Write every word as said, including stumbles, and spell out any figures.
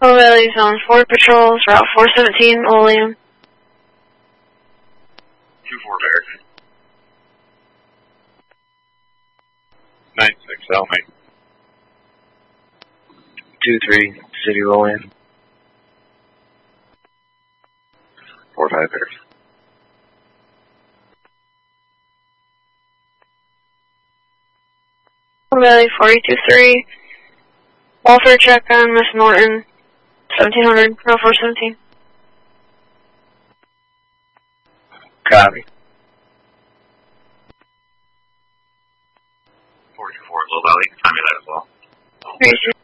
Low Valley Zone four patrols, Route four seventeen, Olean. two four Barracks. nine six, Elmate. two three, City Olean. four five Barracks. Low Valley forty-two three, welfare check on Miss Norton, seventeen hundred, Route four seventeen. Copy. four two four, Low Valley, time me that as well. Three